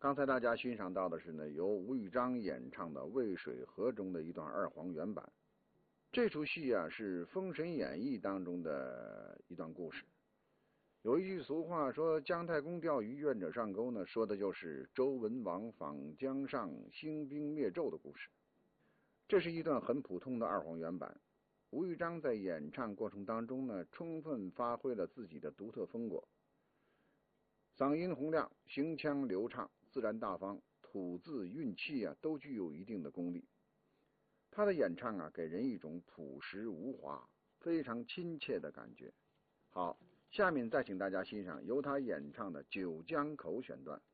刚才大家欣赏到的是呢，由吴玉章演唱的《渭水河》中的一段二黄原版。这出戏啊是《封神演义》当中的一段故事。有一句俗话说姜太公钓鱼愿者上钩呢，说的就是周文王访姜尚兴兵灭纣的故事。这是一段很普通的二黄原版。吴玉章在演唱过程当中呢，充分发挥了自己的独特风格，嗓音洪亮，行腔流畅，自然大方，吐字韵气啊都具有一定的功力。他的演唱啊给人一种朴实无华，非常亲切的感觉。好，下面再请大家欣赏由他演唱的《九江口》选段。